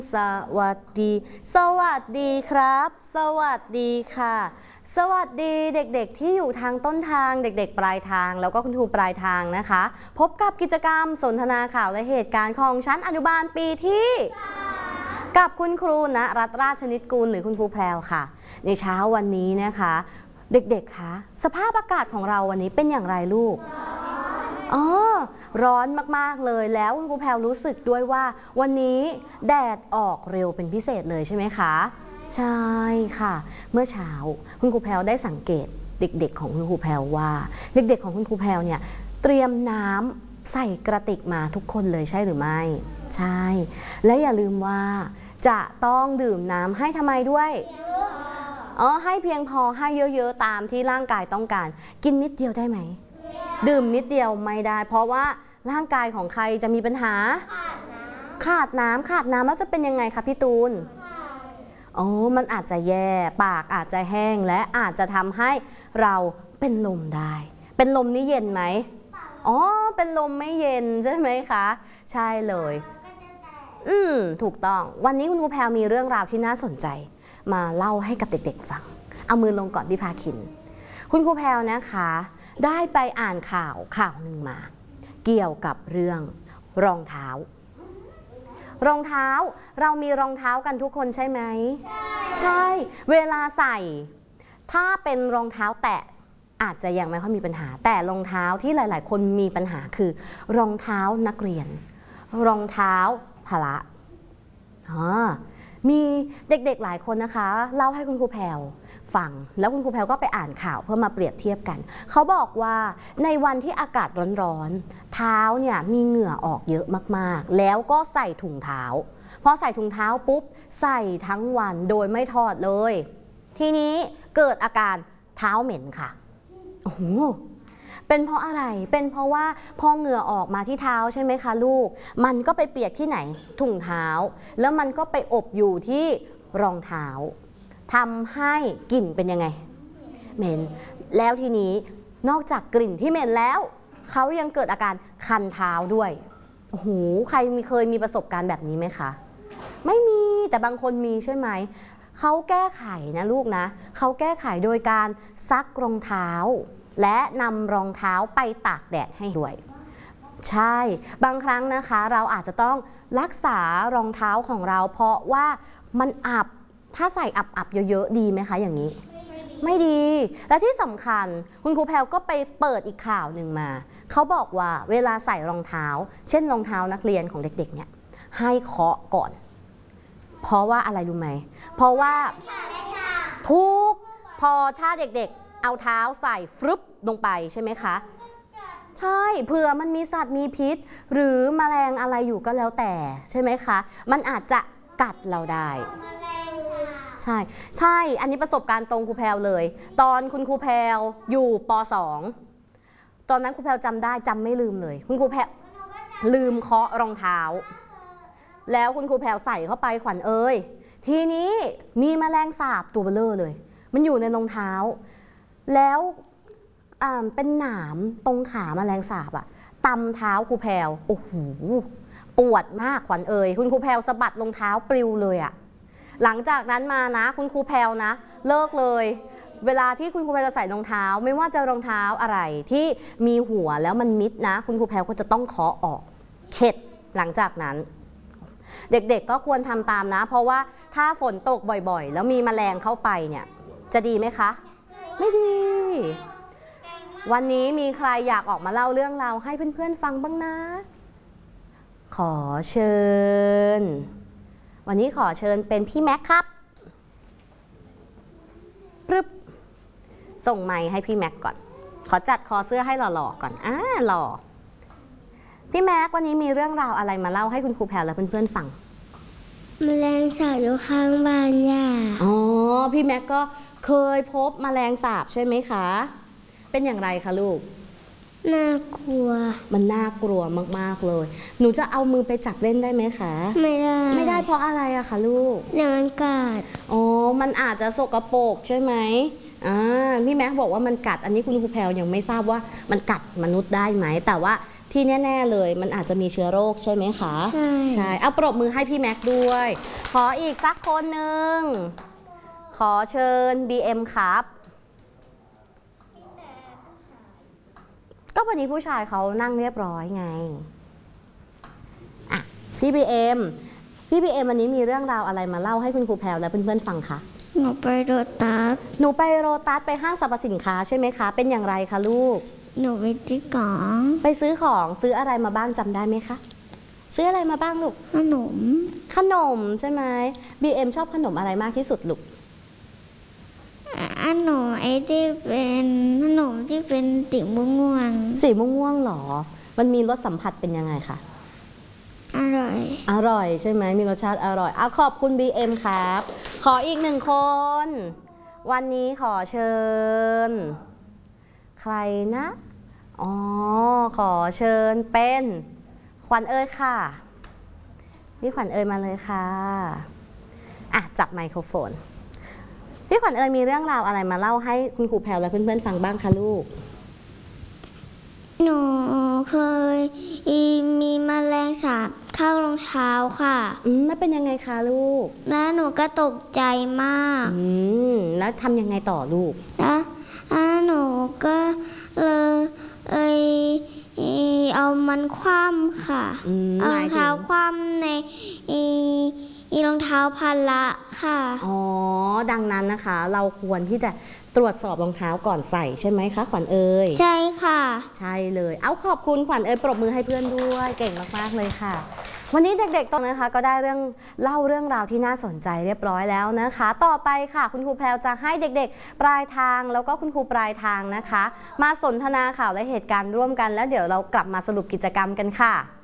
สวัสดี สวัสดีครับ สวัสดีค่ะ สวัสดีเด็กๆที่อยู่ทางต้นทางเด็กๆปลายทางแล้วก็คุณครูปลายทางนะคะ พบกับกิจกรรมสนทนาข่าวและเหตุการณ์ของชั้นอนุบาลปีที่กับคุณครูณรัตน์ราชนิตกุลหรือคุณครูแพรวค่ะในเช้าวันนี้นะคะเด็กๆคะสภาพอากาศของเราวันนี้เป็นอย่างไรลูกอ๋อร้อนมากๆเลยแล้วคุณครูแพรวรู้สึกด้วยว่าวันนี้แดดออกเร็วเป็นพิเศษเลยใช่ไหมคะใช่ค่ะเมื่อเช้าคุณครูแพรวได้สังเกตเด็กๆของคุณครูแพรวว่าเด็กๆของคุณครูแพรวเนี่ยเตรียมน้ำใส่กระติกมาทุกคนเลยใช่หรือไม่ใช่และอย่าลืมว่าจะต้องดื่มน้ำให้ทำไมด้วยให้เพียงพอให้เยอะๆตามที่ร่างกายต้องการกินนิดเดียวได้ไหมดื่มนิดเดียวไม่ได้เพราะว่าร่างกายของใครจะมีปัญหาขาดน้ำแล้วจะเป็นยังไงคะพี่ตูนมันอาจจะแย่ปากอาจจะแห้งและอาจจะทำให้เราเป็นลมได้เป็นลมนี่เย็นไหมเป็นลมไม่เย็นใช่ไหมคะใช่เลยถูกต้องวันนี้คุณครูแพรมีเรื่องราวที่น่าสนใจมาเล่าให้กับเด็กๆฟังเอามือลงก่อนพี่พาคินคุณครูแพรนะคะได้ไปอ่านข่าวหนึ่งมาเกี่ยวกับเรื่องรองเท้าเรามีรองเท้ากันทุกคนใช่ไหมใช่เวลาใส่ถ้าเป็นรองเท้าแตะอาจจะยังไม่ค่อยมีปัญหาแต่รองเท้าที่หลายๆคนมีปัญหาคือรองเท้านักเรียนรองเท้าพละมีเด็กๆหลายคนนะคะเล่าให้คุณครูแพรวฟังแล้วคุณครูแพรวก็ไปอ่านข่าวเพื่อมาเปรียบเทียบกันเขาบอกว่าในวันที่อากาศร้อนๆเท้าเนี่ยมีเหงื่อออกเยอะมากๆแล้วก็ใส่ถุงเท้าพอใส่ถุงเท้าปุ๊บใส่ทั้งวันโดยไม่ถอดเลยทีนี้เกิดอาการเท้าเหม็นค่ะโอ้โหเป็นเพราะอะไรเป็นเพราะว่าพอเหงื่อออกมาที่เท้าใช่ไหมคะลูกมันก็ไปเปียกที่ไหนถุงเท้าแล้วมันก็ไปอบอยู่ที่รองเท้าทำให้กลิ่นเป็นยังไงเหม็นแล้วทีนี้นอกจากกลิ่นที่เหม็นแล้วเขายังเกิดอาการคันเท้าด้วยโอ้โหใครเคยมีประสบการณ์แบบนี้ไหมคะไม่มีแต่บางคนมีใช่ไหมเขาแก้ไขนะลูกนะเขาแก้ไขโดยการซักรองเท้าและนำรองเท้าไปตากแดดให้ด้วยใช่บางครั้งนะคะเราอาจจะต้องรักษารองเท้าของเราเพราะว่ามันอับถ้าใส่อับเยอะๆดีไหมคะอย่างนี้ไม่ดีและที่สำคัญคุณครูแพรวก็ไปเปิดอีกข่าวหนึ่งมาเขาบอกว่าเวลาใส่รองเท้าเช่นรองเท้านักเรียนของเด็กๆเนี่ยให้เคาะก่อนเพราะว่าอะไรรู้ไหมเพราะว่าทุกพอถ้าเด็กๆเอาเท้าใส่ฟรึบลงไปใช่ไหมคะใช่เผื่อมันมีสัตว์มีพิษหรือแมลงอะไรอยู่ก็แล้วแต่ใช่ไหมคะมันอาจจะกัดเราได้ใช่อันนี้ประสบการณ์ตรงครูแพรวเลยตอนคุณครูแพรวอยู่ป.2 ตอนนั้นครูแพรวจำได้จำไม่ลืมเลยคุณครูแพรวลืมเคาะรองเท้าแล้วคุณครูแพรวใส่เข้าไปขวัญเอ้ยทีนี้มีแมลงสาบตัวเบลอเลยมันอยู่ในรองเท้าแล้วเป็นหนามตรงขาแมลงสาบตำเท้าครูแพรวโอ้โหปวดมากขวัญเอ่ยคุณครูแพรวสะบัดรองเท้าปลิวเลยหลังจากนั้นมานะคุณครูแพรวนะเลิกเลยเวลาที่คุณครูแพรวจะใส่รองเท้าไม่ว่าจะรองเท้าอะไรที่มีหัวแล้วมันมิดนะคุณครูแพรวก็จะต้องเคาะออกเข็ดหลังจากนั้นเด็กๆก็ควรทำตามนะเพราะว่าถ้าฝนตกบ่อยๆแล้วมีแมลงเข้าไปเนี่ยจะดีไหมคะไม่ดีวันนี้มีใครอยากออกมาเล่าเรื่องราวให้เพื่อนๆฟังบ้างนะขอเชิญวันนี้ขอเชิญเป็นพี่แม็กครับปึ๊บส่งไมค์ให้พี่แม็กก่อนขอจัดคอเสื้อให้หล่อๆก่อนหล่อพี่แม็กวันนี้มีเรื่องราวอะไรมาเล่าให้คุณครูแพรและเพื่อนๆฟังแมลงสาบอยู่ข้างบ้านย่าพี่แม็กก็เคยพบแมลงสาบใช่ไหมคะเป็นอย่างไรคะลูกน่ากลัวมันน่ากลัวมากๆเลยหนูจะเอามือไปจับเล่นได้ไหมคะไม่ได้เพราะอะไรอะคะลูกเดี๋ยวมันกัดมันอาจจะสกปรกใช่ไหมพี่แม็กบอกว่ามันกัดอันนี้คุณครูแพรยังไม่ทราบว่ามันกัดมนุษย์ได้ไหมแต่ว่าที่แน่ๆเลยมันอาจจะมีเชื้อโรคใช่ไหมคะใช่เอาปรบมือให้พี่แม็กด้วย ขออีกสักคนหนึ่งขอเชิญ BM ครับก็วันนี้ผู้ชายเขานั่งเรียบร้อยไงอ่ะพี่ BM วันนี้มีเรื่องราวอะไรมาเล่าให้คุณครูแพรวและเพื่อนๆฟังคะหนูไปโรตัสหนูไปโรตัสไปห้างสรรพสินค้าใช่ไหมคะเป็นอย่างไรคะลูกหนูไปที่กล่องไปซื้อของซื้ออะไรมาบ้างจำได้ไหมคะซื้ออะไรมาบ้างลูกขนมขนมใช่ไหม BM ชอบขนมอะไรมากที่สุดลูกอันหนูไอ้ที่เป็นขนมที่เป็นสีม่วงสีม่วงๆหรอ มันมีรสสัมผัสเป็นยังไงคะอร่อยอร่อยใช่ไหมมีรสชาติอร่อยขอบคุณ BM ครับ ขออีกหนึ่งคน วันนี้ขอเชิญ ใครนะอ๋อขอเชิญเป็นขวัญเอ๋ยค่ะพี่ขวัญเอ๋ยมาเลยค่ะจับไมโครโฟนพี่ขวัญเอ๋ยมีเรื่องราวอะไรมาเล่าให้คุณครูแพรวและเพื่อนๆฟังบ้างคะลูกหนูเคยมีแมลงสาบเข้ารองเท้าค่ะแล้วเป็นยังไงคะลูกแล้วหนูก็ตกใจมากแล้วทำยังไงต่อลูกแล้วหนูก็เลยเอามันคว่ำค่ะ เอารองเท้าคว่ำในรองเท้าพละค่ะดังนั้นนะคะ เราควรที่จะตรวจสอบรองเท้าก่อนใส่ใช่ไหมคะขวัญเอ๋ยใช่ค่ะใช่เลยขอบคุณขวัญเอ๋ยปรบมือให้เพื่อนด้วยเก่งมากๆเลยค่ะ วันนี้เด็กๆตอนนะคะก็ได้เล่าเรื่องราวที่น่าสนใจเรียบร้อยแล้วนะคะ ต่อไปค่ะคุณครูแพรวจะให้เด็กๆปลายทางแล้วก็คุณครูปลายทางนะคะ มาสนทนาข่าวและเหตุการณ์ร่วมกันแล้วเดี๋ยวเรากลับมาสรุปกิจกรรมกันค่ะ